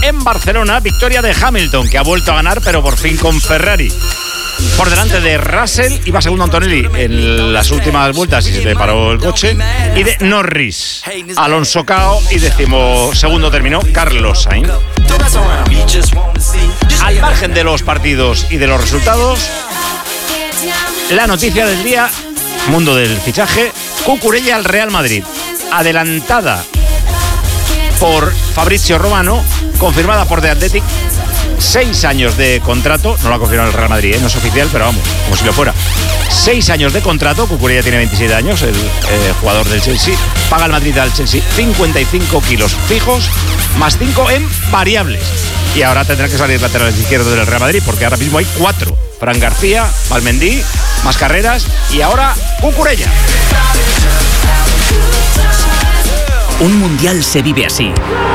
en Barcelona, victoria de Hamilton, que ha vuelto a ganar, pero por fin con Ferrari. Por delante de Russell, iba segundo Antonelli en las últimas vueltas y se le paró el coche, y de Norris. Alonso Cao y segundo terminó Carlos Sainz. Al margen de los partidos y de los resultados, la noticia del día, mundo del fichaje: Cucurella al Real Madrid, adelantada por Fabrizio Romano, confirmada por The Athletic. 6 años de contrato, no lo ha confirmado el Real Madrid, no es oficial, pero vamos, como si lo fuera. 6 años de contrato, Cucurella tiene 27 años, el jugador del Chelsea. Paga el Madrid al Chelsea 55 kilos fijos, más 5 en variables. Y ahora tendrán que salir laterales izquierdos del Real Madrid, porque ahora mismo hay 4. Fran García, Valmendí, más Carreras y ahora Cucurella. Un mundial se vive así.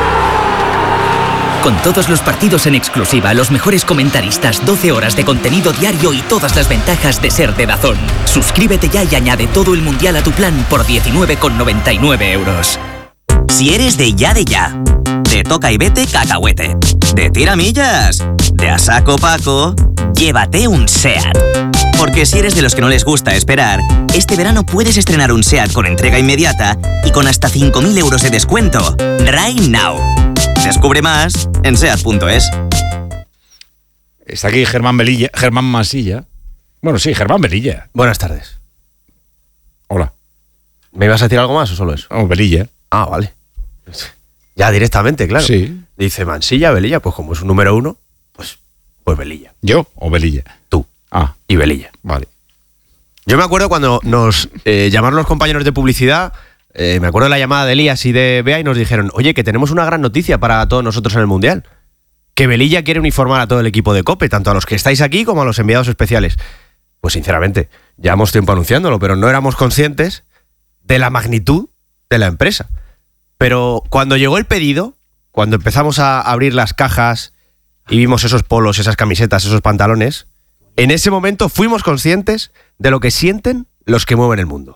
Con todos los partidos en exclusiva, los mejores comentaristas, 12 horas de contenido diario y todas las ventajas de ser de DAZN. Suscríbete ya y añade todo el mundial a tu plan por 19,99 €. Si eres de ya, de toca y vete cacahuete, de tiramillas, de a saco Paco, llévate un SEAT. Porque si eres de los que no les gusta esperar, este verano puedes estrenar un SEAT con entrega inmediata y con hasta 5.000 € de descuento. Right now. Descubre más en SEAT.es. Está aquí Germán Masilla. Bueno, sí, Germán Velilla. Buenas tardes. Hola. ¿Me ibas a decir algo más o solo eso? Oh, Velilla. Ah, vale. Ya directamente, claro. Sí. Dice Mansilla, Velilla, pues como es un número 1, pues Velilla. ¿Yo o Velilla? Tú. Ah. Y Velilla. Vale. Yo me acuerdo cuando nos llamaron los compañeros de publicidad. Me acuerdo de la llamada de Elías y de Bea y nos dijeron: oye, que tenemos una gran noticia para todos nosotros en el Mundial. Que Velilla quiere uniformar a todo el equipo de COPE, tanto a los que estáis aquí como a los enviados especiales. Pues sinceramente, llevamos tiempo anunciándolo, pero no éramos conscientes de la magnitud de la empresa. Pero cuando llegó el pedido, cuando empezamos a abrir las cajas y vimos esos polos, esas camisetas, esos pantalones, en ese momento fuimos conscientes de lo que sienten los que mueven el mundo.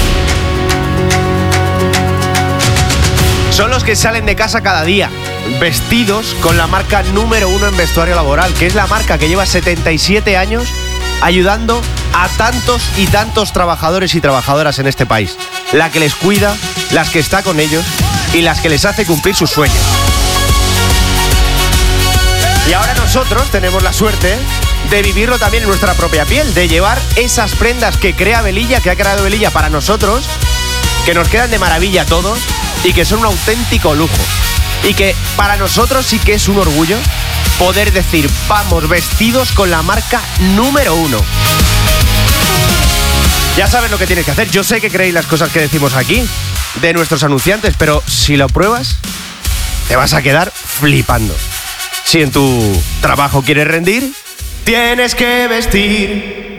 Son los que salen de casa cada día, vestidos con la marca número 1 en vestuario laboral, que es la marca que lleva 77 años ayudando a tantos y tantos trabajadores y trabajadoras en este país. La que les cuida, las que está con ellos y las que les hace cumplir sus sueños. Y ahora nosotros tenemos la suerte de vivirlo también en nuestra propia piel, de llevar esas prendas que crea Velilla, que ha creado Velilla para nosotros, que nos quedan de maravilla a todos y que son un auténtico lujo. Y que para nosotros sí que es un orgullo poder decir: vamos vestidos con la marca número 1. Ya sabes lo que tienes que hacer. Yo sé que creéis las cosas que decimos aquí de nuestros anunciantes, pero si lo pruebas, te vas a quedar flipando. Si en tu trabajo quieres rendir, tienes que vestir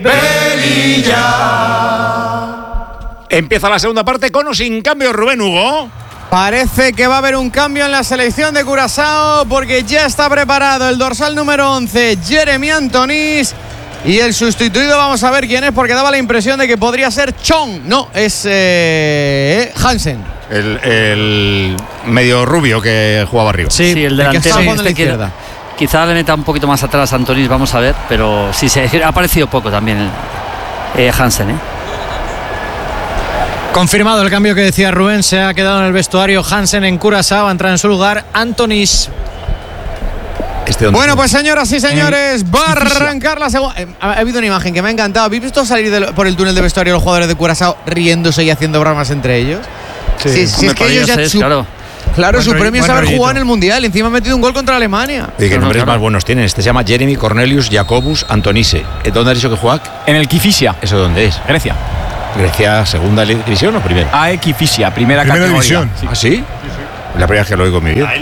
Velilla. Empieza la segunda parte con o sin cambio, Rubén Hugo. Parece que va a haber un cambio en la selección de Curazao porque ya está preparado el dorsal número 11, Jeremy Antonís, y el sustituido vamos a ver quién es porque daba la impresión de que podría ser Chong. No, es Hansen. El medio rubio que jugaba arriba. Sí, el delantero. de la izquierda. Quizá le meta un poquito más atrás a Antonís, vamos a ver, pero sí, ha aparecido poco también Hansen, Confirmado el cambio que decía Rubén, se ha quedado en el vestuario Hansen en Curazao, ha entrado en su lugar Antonís. Bueno, pues señoras y señores, va a arrancar la segunda. Ha habido una imagen que me ha encantado. ¿Habéis visto salir por el túnel de vestuario los jugadores de Curazao riéndose y haciendo bromas entre ellos? Sí, es que ellos ya Claro, su premio es haber jugado en el Mundial. Encima ha metido un gol contra Alemania. ¿Y qué nombres más buenos tienen? Este se llama Jeremy Cornelius Jacobus Antonise. ¿Dónde has dicho que juega? En el Kifisia. ¿Eso dónde es? Grecia. ¿Grecia segunda división o primera? AEK Fisia, primera categoría. División. ¿Ah, sí? Sí. La primera vez que lo oigo en mi vida.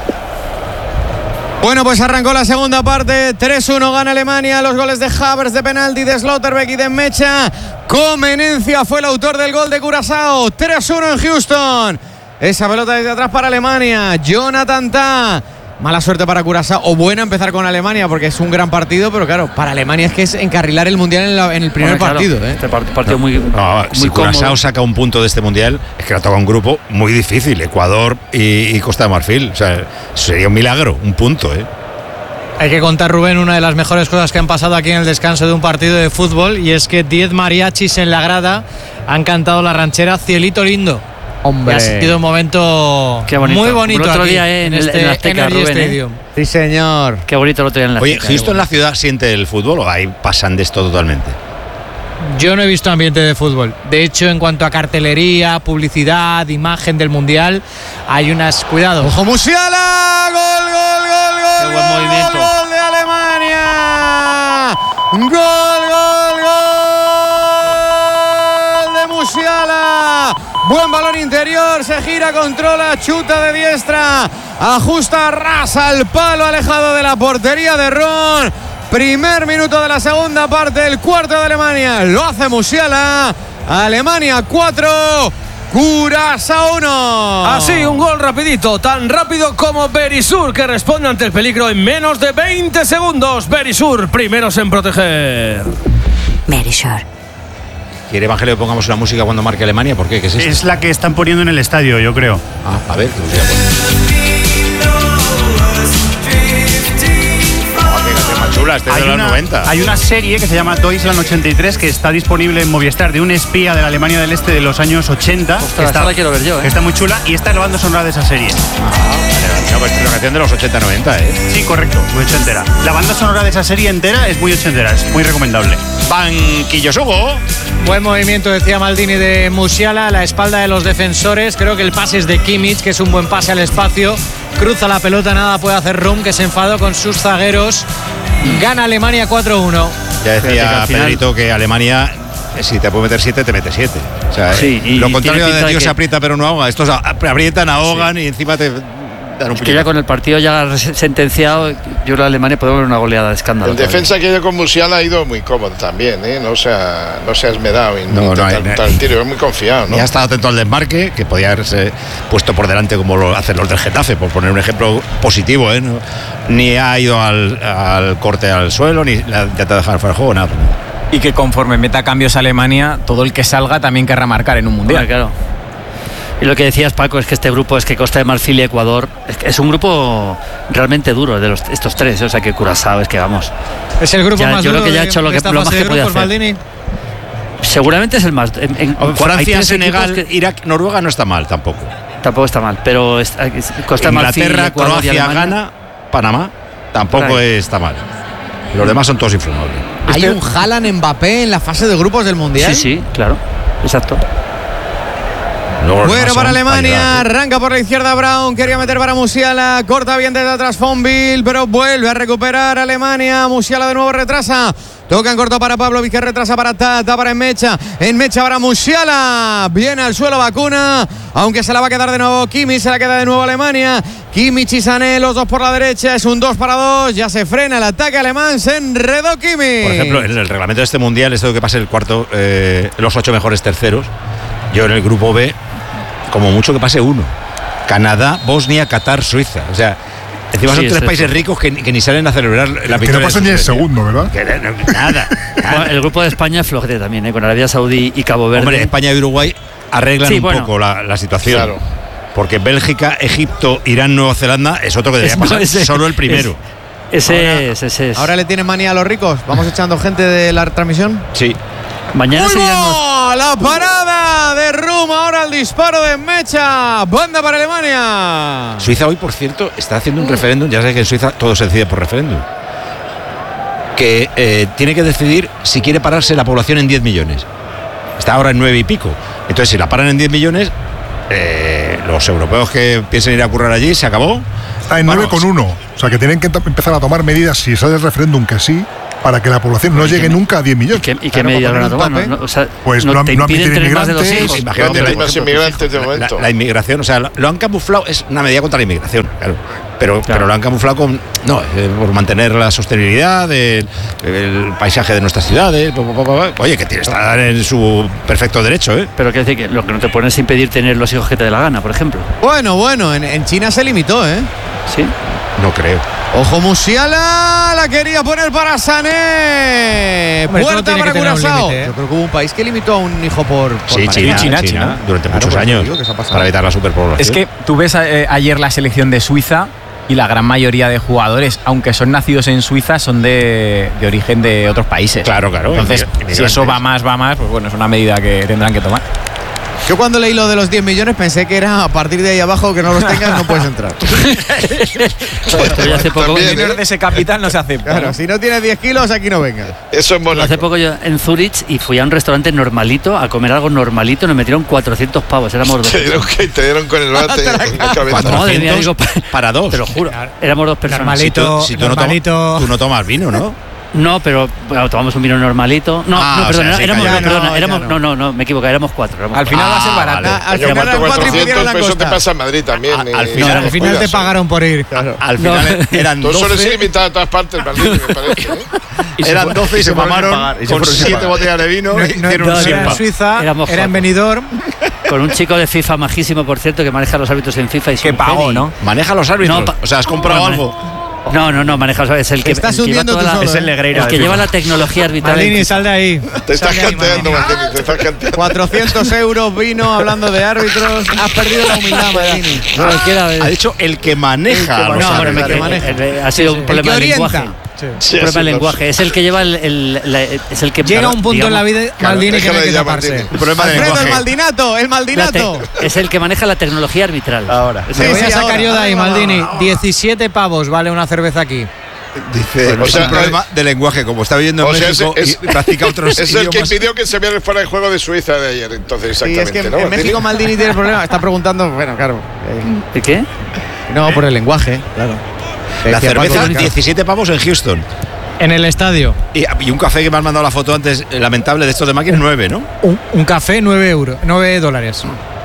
Bueno, pues arrancó la segunda parte. 3-1 gana Alemania. Los goles de Havertz, de penalti, de Slotterbeck y de Mecha. Comenencia fue el autor del gol de Curazao. 3-1 en Houston. Esa pelota desde atrás para Alemania. Jonathan Tah Mala suerte para Curazao, o buena empezar con Alemania porque es un gran partido, pero claro, para Alemania es que es encarrilar el Mundial en el primer partido. Este partido muy si Curazao saca un punto de este Mundial, es que le toca un grupo muy difícil, Ecuador y Costa de Marfil. O sea, sería un milagro, un punto, ¿eh? Hay que contar, Rubén, una de las mejores cosas que han pasado aquí en el descanso de un partido de fútbol, y es que 10 mariachis en la grada han cantado la ranchera Cielito Lindo. Hombre. Y ha sido un momento muy bonito el otro aquí, día en este Azteca, Energy Rubén, Stadium. Sí, señor. Qué bonito el otro día en la Oye, Azteca. ¿Houston, la ciudad, siente el fútbol o ahí pasan de esto totalmente? Yo no he visto ambiente de fútbol. De hecho, en cuanto a cartelería, publicidad, imagen del Mundial, hay unas... Cuidado. ¡Ojo, Musiala! ¡Gol, gol, gol, gol! ¡Qué buen movimiento! ¡Gol de Alemania! ¡Gol, gol, gol de Musiala! Buen balón interior, se gira, controla, chuta de diestra, ajusta, rasa al palo, alejado de la portería de Ron. Primer minuto de la segunda parte, el cuarto de Alemania. Lo hace Musiala. Alemania 4, Curazao 1. Así, un gol rapidito, tan rápido como Berisur, que responde ante el peligro en menos de 20 segundos. Berisur, primeros en proteger. Berisur. ¿Quiere Evangelio que pongamos una música cuando marque Alemania? ¿Por qué? ¿Qué es esto? Es la que están poniendo en el estadio, yo creo. A ver, ¿qué música chula, este de los 90. Hay una serie que se llama Deutschland 83 que está disponible en Movistar, de un espía de la Alemania del Este de los años 80. Ostras, esta la quiero ver yo, que está muy chula, y esta es la banda sonora de esa serie. Vale, no, pues es una canción de los 80-90, ¿eh? Sí, correcto, muy ochentera. La banda sonora de esa serie entera es muy ochentera, es muy recomendable. Banquillos, Hugo. Buen movimiento, decía Maldini, de Musiala a la espalda de los defensores. Creo que el pase es de Kimmich, que es un buen pase al espacio. Cruza la pelota, nada puede hacer Rum, que se enfadó con sus zagueros. Gana Alemania 4-1. Ya decía Pedrito que Alemania, si te puede meter 7, te mete 7. O sea, sí, y lo contrario tiene de pinta Dios de que... aprieta pero no ahoga. Estos aprietan, ahogan, sí, y encima te dan un que ya con el partido ya sentenciado, yo creo que Alemania puede haber una goleada de escándalo. El defensa que ha ido con Musiala ha ido muy cómodo también, ¿eh? No se ha esmerado en intentar el tiro, es muy confiado, ¿no? Ya ha estado atento al desmarque, que podía haberse puesto por delante como lo hacen los del Getafe, por poner un ejemplo positivo, ¿eh? No, ni ha ido al corte al suelo, ni le ha intentado dejar fuera el juego, nada. Y que conforme meta cambios a Alemania, todo el que salga también querrá marcar en un mundial. Claro. Y lo que decías, Paco, es que este grupo, es que Costa de Marfil y Ecuador, es un grupo realmente duro de estos tres, o sea que Curazao, es que vamos. Es el grupo más yo duro. Yo creo que ya ha hecho lo más que podía hacer. Maldini. Seguramente es el más. Francia, Senegal, Irak, Noruega no está mal tampoco. Tampoco está mal, pero Costa de Marfil, Inglaterra, Ecuador, Croacia, Ghana, Panamá, tampoco está mal. Los demás son todos infumables. Hay un Haaland Mbappé en la fase de grupos del Mundial. Sí, claro. Exacto. Bueno, para Alemania, arranca por la izquierda Brown, quería meter para Musiala, corta bien desde atrás Fonville, pero vuelve a recuperar Alemania. Musiala de nuevo retrasa, toca en corto para Pavlovic, que retrasa para Tata, para Enmecha para Musiala, viene al suelo Vacuna, aunque se la va a quedar de nuevo Kimmich, se la queda de nuevo Alemania. Kimmich y Sané, los dos por la derecha, es un 2-2, ya se frena el ataque alemán, se enredó Kimmich. Por ejemplo, en el reglamento de este mundial, esto de que pase el cuarto, los 8 mejores terceros, yo en el grupo B, como mucho que pase uno. Canadá, Bosnia, Qatar, Suiza. O sea, encima son tres países ricos que ni salen a celebrar la victoria. Que no pasa ni el segundo, ¿verdad? Nada. Bueno, el grupo de España es flojete también, con Arabia Saudí y Cabo Verde. Hombre, España y Uruguay arreglan poco la situación. Claro. Porque Bélgica, Egipto, Irán, Nueva Zelanda es otro que debería pasar solo el primero. Ese es. Ahora le tienen manía a los ricos. Vamos echando gente de la transmisión. Sí. Mañana la parada de Rum, ahora el disparo de Mecha, banda para Alemania. Suiza hoy, por cierto, está haciendo un referéndum. Ya sabes que en Suiza todo se decide por referéndum. Que tiene que decidir si quiere pararse la población en 10 millones. Está ahora en 9 y pico. Entonces, si la paran en 10 millones, los europeos que piensen ir a currar allí, se acabó. Está en 9,1. O sea, que tienen que empezar a tomar medidas, si sale el referéndum que sí, para que la población no llegue nunca a 10 millones. ¿Y qué medidas van a tomar? Pues no admiten inmigrantes. Imagínate más inmigrantes de momento. La inmigración, o sea, lo han camuflado, es una medida contra la inmigración, claro. Pero lo han camuflado por mantener la sostenibilidad del paisaje de nuestras ciudades. Oye, que está en su perfecto derecho, ¿eh? Pero quiere decir que lo que no te pone es impedir tener los hijos que te dé la gana, por ejemplo. Bueno, en China se limitó, ¿eh? Sí. No creo. Ojo, Musiala la quería poner para Sané. Hombre, Puerta para Curazao. límite, ¿eh? Yo creo que hubo un país que limitó a un hijo por Sí, manera. China, durante muchos pues años, digo que se ha pasado. para evitar la superpoblación. Es que tú ves ayer la selección de Suiza y la gran mayoría de jugadores, aunque son nacidos en Suiza, son de origen de otros países. Claro. Entonces, si eso va más, pues bueno, es una medida que tendrán que tomar. Yo cuando leí lo de los 10 millones pensé que era a partir de ahí abajo que no los tengas no puedes entrar. Pero hace poco, También, Menor de ese capital no se acepta. Claro, si no tienes 10 kilos aquí no vengas. Eso es Mónaco. hace poco yo en Zurich y fui a un restaurante normalito a comer algo normalito, nos metieron 400 pavos, éramos dos. Te dieron con el bate en la cabeza. Madre mía, digo, para dos. te lo juro, éramos dos personas. Normalito, Si tú normalito. tú no tomas vino, ¿no? No, pero bueno, tomamos un vino normalito. No, Ah, perdón, o sea, sí, éramos, ya no, me equivoqué, éramos cuatro. Al final va a ser barato. Al Yo final cuánto, eran 4 y medio 400 la pesos te costa. pasa en Madrid también. Al Al final, final te pagaron por ir. al final eran Tú sueles 12. ir invitado a todas partes, Madrid, me parece. Eran 12 y se fueron sin mamaron pagar, y se con fueron sin 7 pagar. botellas de vino y hicieron No un era simpa. en Suiza, Éramos era en cuatro. Benidorm. Con un chico de FIFA majísimo, por cierto, que maneja los árbitros en FIFA y Que son pagó, genio. ¿no? Maneja los árbitros. No, o sea, has comprado no, algo. No, maneja, es el que, Estás el que lleva hundiendo toda tú la- solo, es el ¿eh? Negreira, el que lleva la tecnología arbitral. Maldini, sal de ahí. Te estás Sal de ahí, canteando, Maldini. Martín, te estás canteando. 400 euros vino hablando de árbitros. Has perdido la humildad, Maldini. Ha dicho el que maneja. a los No, bueno, árbitros. ha sido un problema de orienta. lenguaje. Un problema de lenguaje. Es el que lleva es el que Llega un punto en la vida, Maldini, que no hay que taparse. Un problema de Alfredo, lenguaje. el Maldinato. es el que maneja la tecnología arbitral. Ahora. Es Me el- voy a sacar ahora. yo de ahí, Maldini. 17 pavos vale una cerveza aquí. Dice, O es sea, un problema de lenguaje, como está viviendo en O sea, México es- y practica otros Es el que idiomas. impidió que se viera fuera el juego de Suiza de ayer, entonces, Sí, es exactamente. que ¿no, en Martín? México Maldini tiene el problema. Está preguntando, bueno, claro. ¿De qué? No, por el lenguaje, claro. La Decía Paco, cerveza, claro. 17 pavos en Houston. En el estadio. Y un café que me has mandado la foto antes, lamentable, de estos de máquinas, 9, ¿no? Un café, 9 euros. 9 dólares.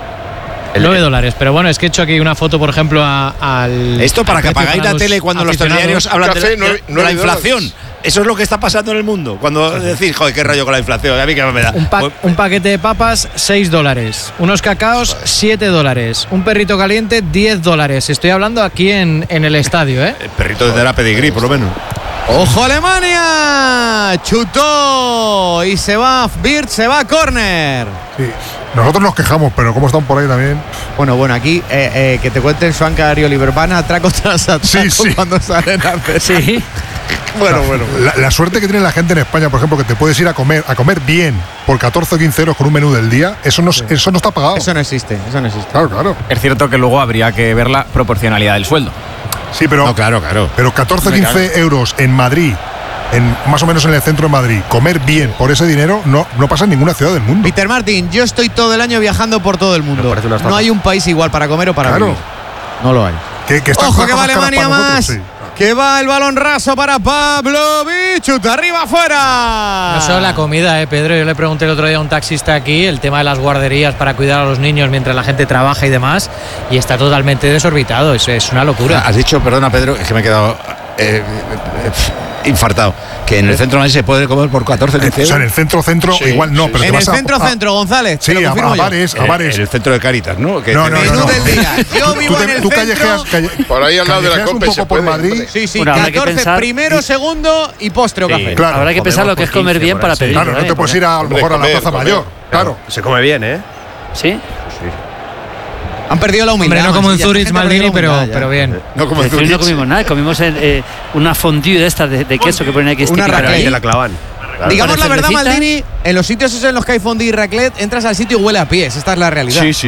9 dólares. Pero bueno, es que he hecho aquí una foto, por ejemplo, al. Esto para al que precio apagáis la los tele cuando los aficionados. telediarios hablan de Café, la, de nueve la inflación. dólares. Eso es lo que está pasando en el mundo. Cuando decís, joder, qué rollo con la inflación. A mí qué me da. Un paquete de papas, 6 dólares. Unos cacaos, 7 dólares. Un perrito caliente, 10 dólares. Estoy hablando aquí en el estadio, ¿eh? El perrito tendrá pedigrí, por lo menos. ¡Ojo Alemania! Chutó y se va Bird, se va a córner. Sí. Nosotros nos quejamos, pero como están por ahí también. Bueno, aquí que te cuenten Schwanka y Oliver Van atraco tras atraco Sí. cuando salen a hacer. Sí. Bueno. La suerte que tiene la gente en España, por ejemplo, que te puedes ir a comer bien por 14 o 15 euros con un menú del día, eso no está pagado. Eso no existe. Claro. Es cierto que luego habría que ver la proporcionalidad del sueldo. Sí, pero, No, claro. pero 14 o 15 euros en Madrid, más o menos en el centro de Madrid, comer bien por ese dinero no pasa en ninguna ciudad del mundo. Peter Martin, yo estoy todo el año viajando por todo el mundo. No hay un país igual para comer o para Claro. vivir. No lo hay. Que están Ojo las que va cosas caras Alemania para más. nosotros, sí. Que va el balón raso para Pavlovic. Chuta arriba afuera. No solo la comida, Pedro. Yo le pregunté el otro día a un taxista aquí el tema de las guarderías para cuidar a los niños mientras la gente trabaja y demás. Y está totalmente desorbitado. Es una locura. Has dicho, perdona, Pedro, es que me he quedado infartado. Que en el centro de Madrid se puede comer por 14, 15 O sea, en euros. el centro, igual no, pero te En el vas a- centro, González. Sí, te lo a confirmo yo. bares, a bares. En el centro de Caritas, ¿no? Que No, no, Menú no. del día. Yo vivo en el Tú centro. callejeas Por ahí al lado de la callejeas un Copa poco se por puede, Madrid. hombre. Sí, Bueno, habrá que 14, pensar- primero, segundo y postre o café. Claro. Habrá que pensar lo que es comer bien para pedir. Claro, no te puedes ir a lo mejor a la Plaza Mayor. Claro. Se come bien, ¿eh? ¿Sí? Han perdido la humildad. Hombre, no como en Mansilla, Zurich, esta gente ha Maldini, perdido la humildad pero bien. No como En Zurich no comimos nada, comimos una fondue de estas de queso que ponen aquí. Una típica. raclette. Ahí te la clavan. ya. Digamos la Con verdad, cervecita. Maldini, en los sitios esos en los que hay fondue y raclette, entras al sitio y huele a pies. Esta es la realidad. Sí.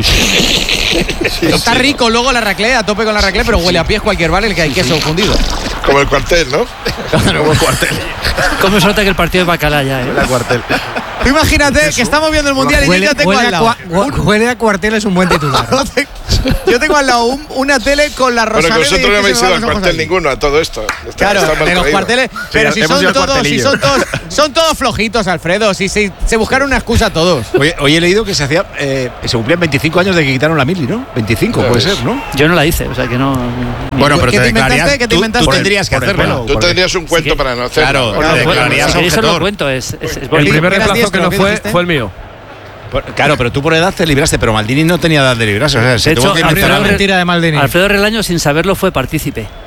Está rico luego la raclette, a tope con la raclette, pero huele a pies cualquier bar en el que hay queso fundido. Como el cuartel, ¿no? Como el cuartel. ¿Cómo se nota que el partido es bacalá ya, La cuartel. Tú imagínate que estamos viendo el mundial y yo tengo al lado. Huele a cuartel es un buen titular. Yo tengo al lado una tele con la Bueno, Rosaleda. que vosotros y no es que habéis se me ido van al los ojos cuartel ahí. ninguno a todo esto. Claro, Está mal de los traído. cuarteles, pero si hemos son ido al todos, cuartelillo. son todos flojitos, Alfredo. Si se buscaron una excusa todos. Hoy he leído que se cumplían 25 años de que quitaron la mili, ¿no? 25 Ya puede ves. ser, ¿no? Yo no la hice, o sea que no. Bueno, pero ¿Qué te te inventaste? declararías. ¿Qué te Tú inventaste? tendrías que Por el hacerlo. pelo. Tú tendrías un cuento para no hacerlo. Claro, Bueno, te bueno, declararías Si queréis os lo objetor. cuento, es El bonito. primer Eras reemplazo diestro, que no ¿qué fue dijiste? fue el mío. Claro, pero tú por edad te libraste, pero Maldini no tenía edad de librarse. O sea, se De tuvo hecho, que Alfredo inventar- mentira de Maldini. Alfredo Relaño, sin saberlo, fue partícipe.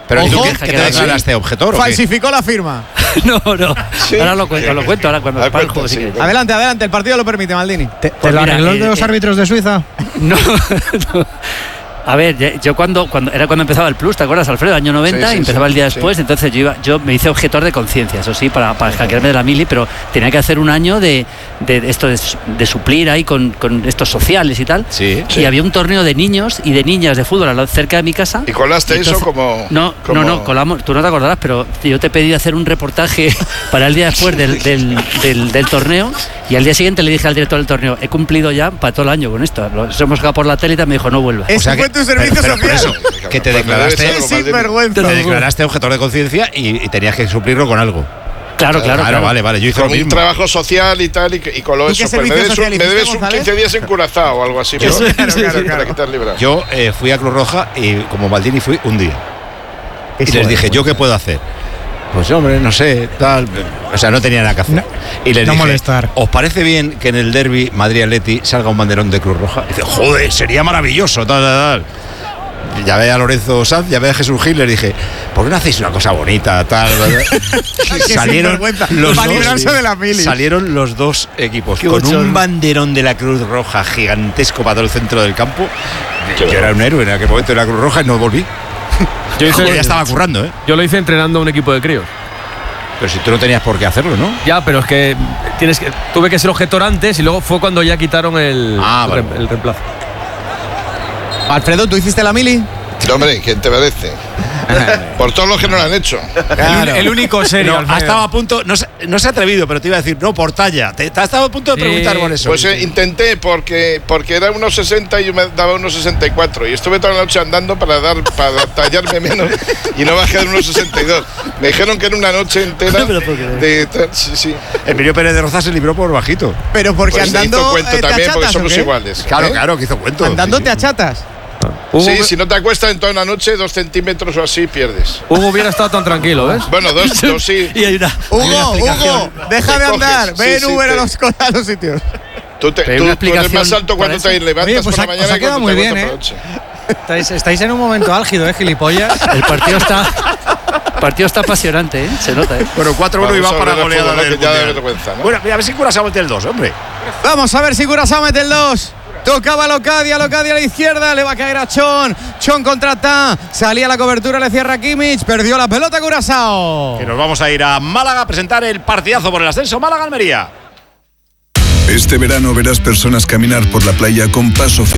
Pero Ojo, ¿qué te declaraste, objetor? Falsificó la firma. No. Ahora lo cuento, ahora cuando para el juego. Sí. Adelante, el partido lo permite, Maldini. ¿Te lo arregló de los árbitros de Suiza? No. A ver, yo cuando empezaba el Plus, ¿te acuerdas, Alfredo? Año 90, y empezaba el día después, entonces yo me hice objetor de conciencia, eso sí, para hackearme de la mili, pero tenía que hacer un año de esto de suplir ahí con estos sociales y tal. Sí. Y había un torneo de niños y de niñas de fútbol cerca de mi casa. ¿Y colaste eso como...? No, colamos, tú no te acordarás, pero yo te pedí hacer un reportaje para el día después del torneo, y al día siguiente le dije al director del torneo, he cumplido ya para todo el año con esto. Nos hemos sacado por la tele y me dijo, no vuelva. O sea, tu servicio social. Eso, que te declaraste objetor de conciencia y tenías que suplirlo con algo. Claro. Vale. Yo hice con un trabajo social y tal, y coló eso. Pues me debes un 15 días en Curazao o algo así. Para quitar libras. Yo fui a Cruz Roja y como Maldini fui un día. Y les dije, ¿yo qué puedo hacer? Pues hombre, no sé, tal. O sea, no tenía nada que hacer. Y les dije, molestar. ¿Os parece bien que en el derbi Madrid-Atleti salga un banderón de Cruz Roja? Y dice, joder, sería maravilloso, tal. Ya ve a Lorenzo Sanz, ya ve a Jesús Gil, les dije, ¿por qué no hacéis una cosa bonita, tal? Salieron los dos equipos con un banderón de la Cruz Roja gigantesco para todo el centro del campo. Yo era un héroe en aquel momento de la Cruz Roja y no volví. Ya estaba currando, ¿eh? Yo lo hice entrenando a un equipo de críos. Pero si tú no tenías por qué hacerlo, ¿no? Ya, pero es que tuve que ser objetor antes y luego fue cuando ya quitaron el reemplazo. Alfredo, ¿tú hiciste la mili? No, hombre, ¿quién te merece? Por todos los que no lo han hecho. Claro. El único serio. Ha estado a punto, no se ha atrevido, pero te iba a decir, no, por talla. Te has estado a punto de preguntar por eso. Pues intenté, porque era 1,60 y yo me daba 1,64. Y estuve toda la noche andando para tallarme menos y no bajé de 1,62. Me dijeron que era una noche entera sí. Emilio Pérez de Rozas se libró por bajito. Pero porque pues andando hizo cuento también, porque somos iguales. Claro, que hizo cuento. Andando te achatas. Sí, si no te acuestas en toda una noche, 2 centímetros o así pierdes. Hugo hubiera estado tan tranquilo, ¿ves? Bueno, dos sí. Y hay una Hugo, deja de andar. Ve en Uber a los sitios. Tú eres más alto cuando te levantas por la mañana. Os ha quedado muy bien, ¿eh? Estáis en un momento álgido, gilipollas. El partido está apasionante, ¿eh? Se nota, ¿eh? Bueno, 4-1 y va para goleada del Mundial. Vergüenza, ¿no? Bueno, a ver si Curazao mete el 2, hombre. Vamos a ver si Curazao mete el 2. Tocaba Locadia a la izquierda, le va a caer a Chon contra Tan, salía la cobertura, le cierra Kimmich, perdió la pelota Curazao. Que nos vamos a ir a Málaga a presentar el partidazo por el ascenso Málaga-Almería. Este verano verás personas caminar por la playa con paso firme.